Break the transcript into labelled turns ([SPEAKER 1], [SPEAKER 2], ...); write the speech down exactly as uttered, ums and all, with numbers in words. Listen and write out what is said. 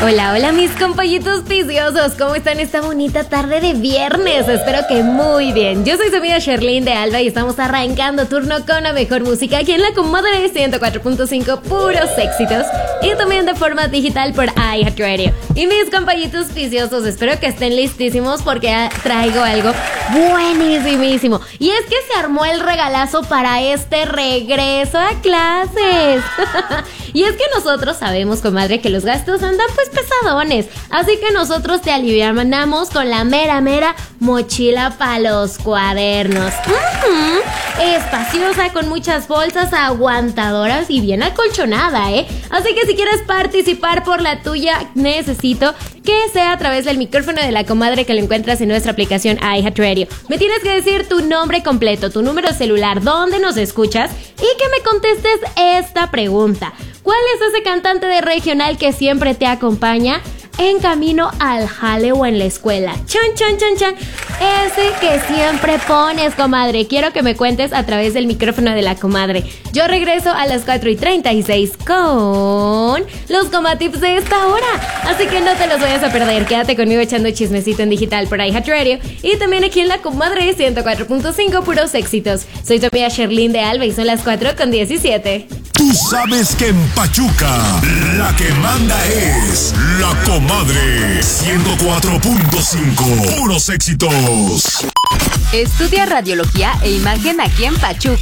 [SPEAKER 1] Hola, hola mis compañitos viciosos, ¿cómo están esta bonita tarde de viernes? Espero que muy bien. Yo soy su amiga Sherlyn de Alba y estamos arrancando turno con la mejor música aquí en la Comadre ciento cuatro punto cinco, puros éxitos, y también de forma digital por iHeartRadio. Y mis compañitos viciosos, espero que estén listísimos porque traigo algo buenísimísimo. Y es que se armó el regalazo para este regreso a clases. Y es que nosotros sabemos, comadre, que los gastos andan pues pesadones, así que nosotros te alivianamos con la mera mera mochila para los cuadernos. Uh-huh. Espaciosa, con muchas bolsas aguantadoras y bien acolchonada, ¿eh? Así que si quieres participar por la tuya, necesito que sea a través del micrófono de la comadre que lo encuentras en nuestra aplicación iHeartRadio. Me tienes que decir tu nombre completo, tu número celular, dónde nos escuchas y que me contestes esta pregunta. ¿Cuál es ese cantante de regional que siempre te acompaña en camino al jale o en la escuela? Chan, chan, chan, chan. Ese que siempre pones, comadre. Quiero que me cuentes a través del micrófono de la comadre. Yo regreso a las cuatro y treinta y seis con los comatips de esta hora. Así que no te los vayas a perder. Quédate conmigo echando chismecito en digital por iHeartRadio y también aquí en la Comadre ciento cuatro punto cinco, puros éxitos. Soy tu amiga Sherlyn de Alba y son las cuatro con diecisiete.
[SPEAKER 2] Tú sabes que en Pachuca la que manda es la Comadre ciento cuatro punto cinco, puros éxitos.
[SPEAKER 3] Estudia radiología e imagen aquí en Pachuca.